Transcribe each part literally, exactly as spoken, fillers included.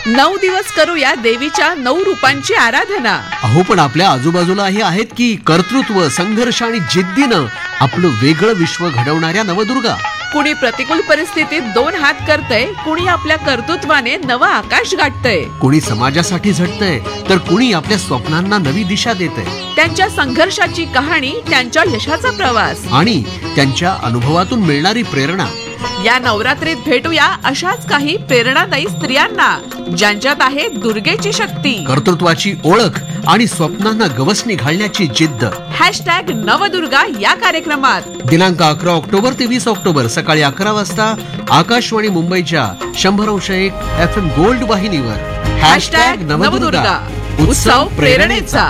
नऊ दिवस करूया देवीच्या नऊ रूपांची आराधना. अहो पण आपल्या आजूबाजूलाही आहेत की कर्तृत्व, संघर्ष आणि जिद्दीनं आपलं वेगळं विश्व घडवणाऱ्या नवदुर्गा. कुणी प्रतिकूल परिस्थितीत दोन हात करतय, कुणी आपल्या कर्तृत्वाने नवं आकाश गाठतय. कुणी समाजासाठी झटतंय तर कुणी आपल्या स्वप्नांना नवी दिशा देतंय. त्यांच्या संघर्षाची कहाणी, त्यांच्या यशाचा प्रवास आणि त्यांच्या अनुभवातून मिळणारी प्रेरणा. या नवरात्रीत भेटूया अशाच काही प्रेरणादायी स्त्रियांना ज्यांच्यात आहे दुर्गेची शक्ती, कर्तृत्वाची ओळख आणि स्वप्नांना गवसणी घालण्याची जिद्द. हॅशटॅग नवदुर्गा या कार्यक्रमात दिनांक अकरा ऑक्टोबर ते वीस ऑक्टोबर सकाळी अकरा वाजता आकाशवाणी मुंबईच्या शंभर अंश एक एफ एम गोल्ड वाहिनीवर. हॅशटॅग नवदुर्गा, उत्सव प्रेरणेचा.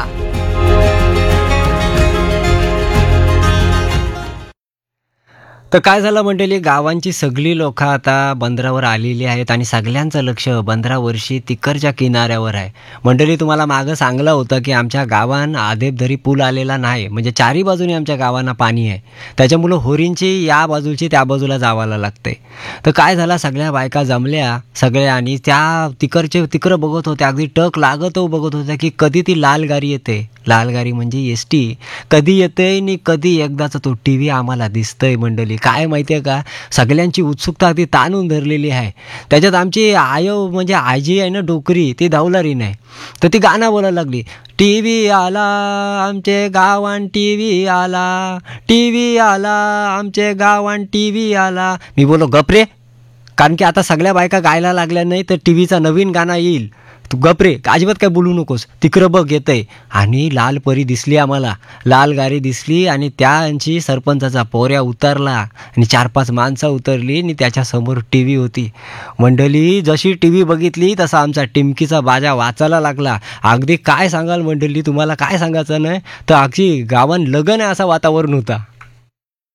तर काय झालं मंडळी, गावांची सगळी लोक आता बंदरावर आलेली आहेत आणि सगळ्यांचं लक्ष बंदरावरशी तिकडच्या किनाऱ्यावर आहे. मंडळी तुम्हाला मागं सांगलं होतं की आमच्या गावान आदेपधरी पूल आलेला नाही, म्हणजे चारी बाजूने आमच्या गावांना पाणी आहे, त्याच्यामुळं होरींची या बाजूची त्या बाजूला जावायला लागते. तर काय झालं, सगळ्या बायका जमल्या सगळ्या आणि त्या तिकडचे तिकडं बघत होत्या, अगदी टक लागत हो बघत होत्या की कधी ती लाल गाडी येते. लाल गाडी म्हणजे एस टी कधी येते आणि कधी एकदाचा तो टी व्ही आम्हाला दिसतंय. मंडळी काय माहिती आहे का, सगळ्यांची उत्सुकता ती ताणून धरलेली आहे. त्याच्यात आमची आय म्हणजे आजी आहे ना डोकरी, ती धावलारी नाही, तर ती गाणं बोलायला लागली. टी व्ही आला आमचे गावान, टी व्ही आला, टी व्ही आला आमचे गावान, टी व्ही आला. मी बोलो गपरे, कारण की आता सगळ्या बायका गायला लागल्या नाही तर टी व्हीचा नवीन गाणं येईल, तू गपरे अजिबात काय बोलू नकोस, तिकडं बघ येतंय. आणि लाल परी दिसली आम्हाला, लाल गाडी दिसली आणि त्यांची सरपंचाचा पोऱ्या उतरला आणि चार पाच माणसं उतरली आणि त्याच्यासमोर टी व्ही होती. मंडळी जशी टी व्ही बघितली तसा आमचा टिमकीचा बाजा वाचायला लागला. अगदी काय सांगाल मंडळी, तुम्हाला काय सांगायचं नाही तर अगदी गावान लगन आहे असं वातावरण होता.